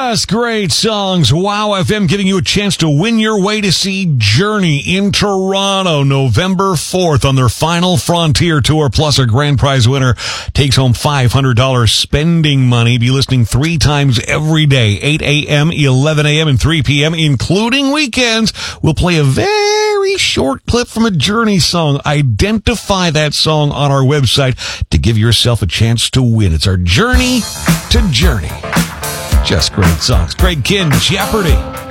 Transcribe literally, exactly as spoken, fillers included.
Just great songs. Wow F M giving you a chance to win your way to see Journey in Toronto November fourth on their Final Frontier tour. Plus, our grand prize winner takes home five hundred dollars spending money. Be listening three times every day, eight a.m., eleven a.m., and three p.m., including weekends. We'll play a very short clip from a Journey song. Identify that song on our website to give yourself a chance to win. It's our Journey to Journey. Just great songs. Greg Kinn, Jeopardy!